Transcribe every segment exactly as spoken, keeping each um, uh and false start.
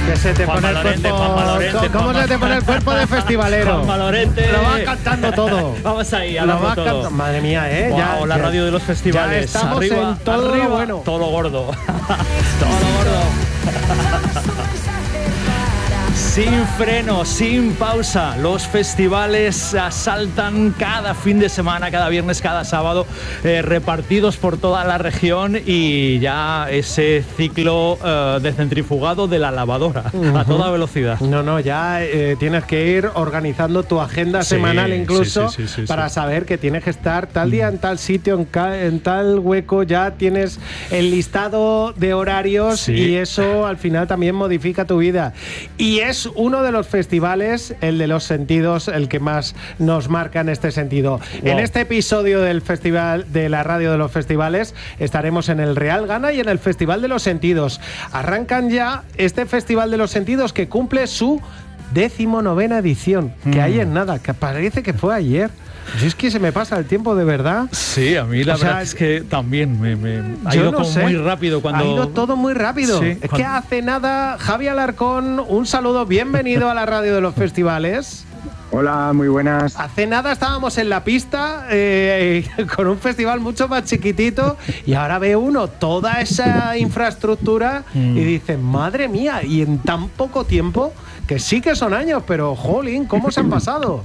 Que se te Juanma pone el Lorente, cuerpo. Juanma Lorente, ¿Cómo, cómo Juanma- se te pone el cuerpo de festivalero? Juanma Lorente. Lo vas cantando todo. Vamos ahí, Lo hablando vas todo. cantando. Madre mía, ¿eh? Wow, la radio de los festivales. Ya estamos arriba, en todo arriba, lo bueno. todo lo gordo. todo lo gordo. Sin freno, sin pausa, los festivales asaltan cada fin de semana, cada viernes, cada sábado, eh, repartidos por toda la región y ya ese ciclo eh, de centrifugado de la lavadora uh-huh. a toda velocidad. No, no, ya eh, tienes que ir organizando tu agenda Sí, semanal incluso sí, sí, sí, sí, para sí. saber que tienes que estar tal día en tal sitio, en, ca- en tal hueco, ya tienes el listado de horarios Sí. y eso al final también modifica tu vida. Y es uno de los festivales, el de los sentidos, el que más nos marca en este sentido. Wow. En este episodio del festival de la radio de los festivales estaremos en el Real Ghana y en el Festival de los Sentidos. Arrancan ya este Festival de los Sentidos que cumple su decimonovena edición, que Mm. hay en nada, que parece que fue ayer. Si es que se me pasa el tiempo de verdad. Sí, a mí la O verdad sea, es que también me, me ha Yo ido no como sé. muy rápido cuando... Ha ido todo muy rápido. Sí, es cuando- que hace nada, Javi Alarcón, un saludo, bienvenido a la radio de los festivales. Hola, muy buenas. Hace nada estábamos en la pista eh, con un festival mucho más chiquitito y ahora ve uno toda esa infraestructura Mm. y dice, madre mía, y en tan poco tiempo, que sí que son años, pero jolín, ¿cómo se han pasado?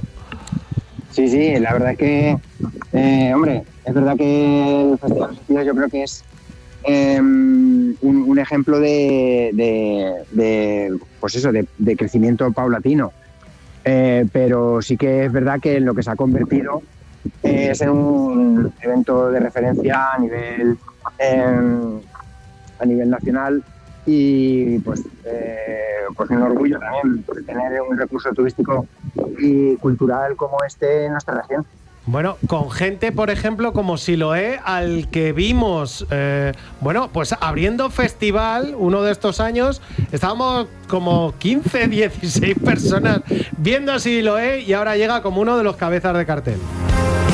Sí, sí, la verdad es que, eh, hombre, es verdad que el Festival de Sentidos yo creo que es eh, un, un ejemplo de, de, de, pues eso, de, de crecimiento paulatino. Eh, pero sí que es verdad que en lo que se ha convertido eh, es en un evento de referencia a nivel eh, a nivel nacional y pues, eh, pues un orgullo también tener un recurso turístico y cultural como este en nuestra región. Bueno, con gente, por ejemplo, como Siloé, al que vimos, eh, bueno, pues abriendo festival uno de estos años, estábamos como quince, dieciséis personas viendo a Siloé y ahora llega como uno de los cabezas de cartel.